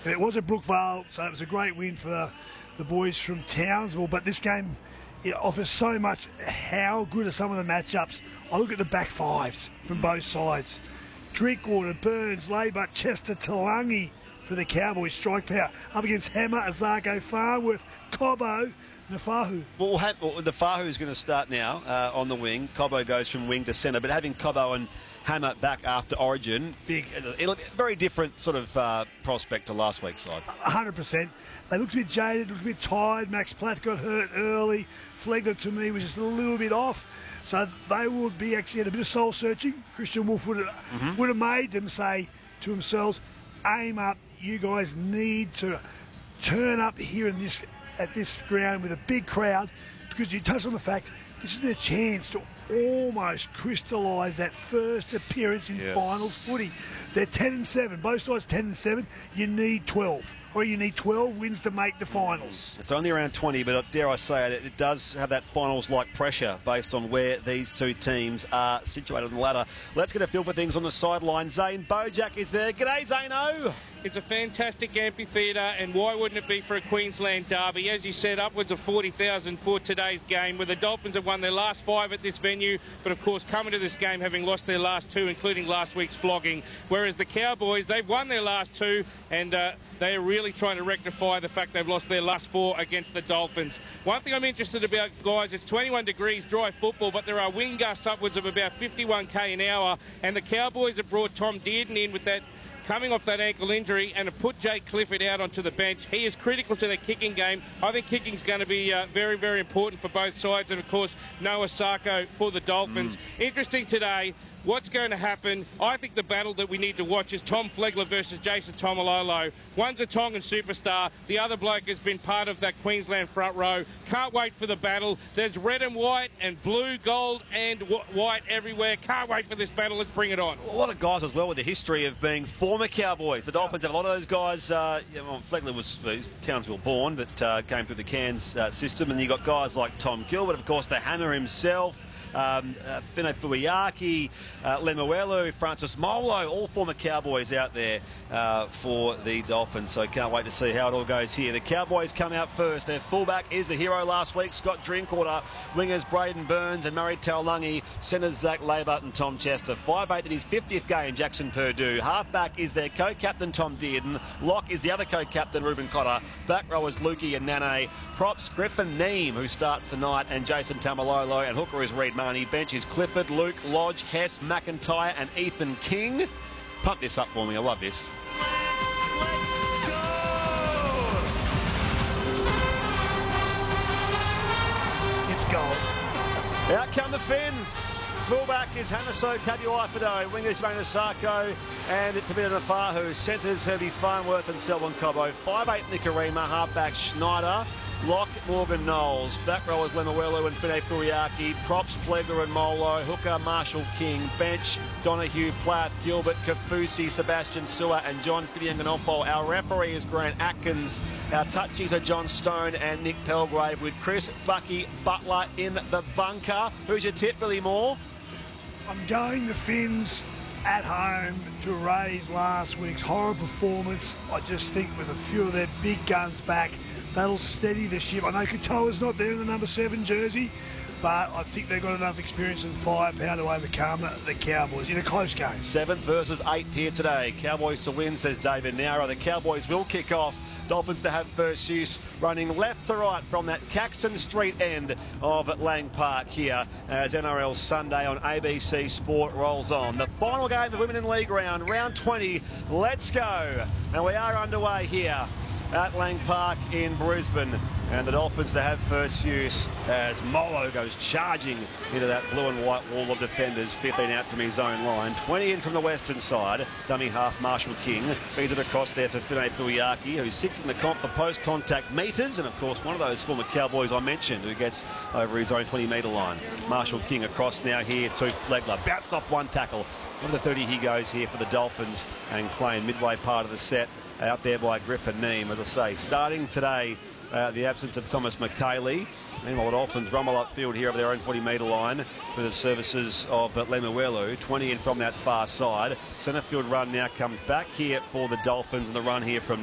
And it was at Brookvale, so it was a great win for the boys from Townsville. But this game, it offers so much. How good are some of the matchups? I look at the back fives from both sides. Drinkwater, Burns, Laybutt, Chester, Talangi for the Cowboys. Strike power up against Hammer, Azarko, Farnworth, Cobbo, Nafahu. Well, the Fahu is going to start now on the wing. Cobbo goes from wing to centre, but having Cobbo and Hammer back after Origin, it'll be a very different sort of prospect to last week's side. 100%. They looked a bit jaded, looked a bit tired. Max Platt got hurt early. Flegler, to me, was just a little bit off. So they would be actually at a bit of soul searching. Christian Wolf would have made them say to themselves, aim up, you guys need to turn up here at this ground with a big crowd, because you touched on the fact this is their chance to almost crystallise that first appearance in finals footy. They're 10-7, both sides 10-7. You need 12. Or you need 12 wins to make the finals. It's only around 20, but dare I say it, it does have that finals-like pressure based on where these two teams are situated on the ladder. Let's get a feel for things on the sideline. Zane Bojack is there. G'day, Zano. It's a fantastic amphitheatre, and why wouldn't it be for a Queensland derby? As you said, upwards of 40,000 for today's game, where the Dolphins have won their last 5 at this venue, but of course coming to this game having lost their last 2, including last week's flogging. Whereas the Cowboys, they've won their last 2, and they are really trying to rectify the fact they've lost their last 4 against the Dolphins. One thing I'm interested about, guys, it's 21 degrees, dry football, but there are wind gusts upwards of about 51k an hour, and the Cowboys have brought Tom Dearden in with that, coming off that ankle injury, and have put Jake Clifford out onto the bench. He is critical to their kicking game. I think kicking's going to be very, very important for both sides, and of course Noah Sarko for the Dolphins. Interesting today. What's going to happen? I think the battle that we need to watch is Tom Flegler versus Jason Tomalolo. One's a Tongan superstar. The other bloke has been part of that Queensland front row. Can't wait for the battle. There's red and white and blue, gold and white everywhere. Can't wait for this battle. Let's bring it on. A lot of guys as well with the history of being former Cowboys. The Dolphins have a lot of those guys. Flegler was Townsville born, but came through the Cairns system. And you got guys like Tom Gilbert, of course, the Hammer himself. Fino Fuiaki, Lemuelu, Francis Molo, all former Cowboys out there for the Dolphins. So can't wait to see how it all goes here. The Cowboys come out first. Their fullback is the hero last week, Scott Drinkwater. Wingers Braden Burns and Murray Taulagi. Centres Zach Laybutt and Tom Chester. 5'8" in his 50th game, Jackson Purdue. Halfback is their co-captain, Tom Dearden. Lock is the other co-captain, Ruben Cotter. Back row is Lukey and Nane. Props, Griffin Neem, who starts tonight, and Jason Tamalolo. And hooker is Reed Marnie. Bench is Clifford, Luke, Lodge, Hess, McIntyre and Ethan King. Pump this up for me. I love this. It's goal. Out come the Finns. Fullback is Hanaso Tabuai-Fido. Wingers Raina Sarko and Tabitha Nafahu. Centres Herbie Farnworth and Selwyn Cobbo. 5'8" Nikarima. Halfback Schneider. Lock, Morgan Knowles. Back row is Lemuelu and Fine Fuiaki. Props, Flegler and Molo. Hooker, Marshall King. Bench, Donahue, Platt, Gilbert, Kafusi, Sebastian Sewer and John Fidianganolfo. Our referee is Grant Atkins. Our touchies are John Stone and Nick Pelgrave, with Chris Bucky Butler in the bunker. Who's your tip, Billy Moore? I'm going the Finns at home to raise last week's horror performance. I just think with a few of their big guns back, that'll steady the ship. I know Katoa's not there in the number 7 jersey, but I think they've got enough experience and firepower to overcome the Cowboys in a close game. 7th versus 8th here today. Cowboys to win, says David Nowra. The Cowboys will kick off. Dolphins to have first use, running left to right from that Caxton Street end of Lang Park here as NRL Sunday on ABC Sport rolls on. The final game of the Women in League round 20. Let's go. And we are underway here at Lang Park in Brisbane. And the Dolphins to have first use as Molo goes charging into that blue and white wall of defenders. 15 out from his own line. 20 in from the western side. Dummy half Marshall King. Brings it across there for Fine Fuiaki, who's 6th in the comp for post-contact metres. And of course, one of those former Cowboys I mentioned who gets over his own 20-metre line. Marshall King across now here to Flegler. Bounced off one tackle. Over the 30 he goes here for the Dolphins and claim midway part of the set. Out there by Griffin Neem, as I say. Starting today, the absence of Thomas McKaylee. Meanwhile, the Dolphins rumble upfield here over their own 40-metre line with the services of Lemuelu. 20 in from that far side. Centre field run now comes back here for the Dolphins, and the run here from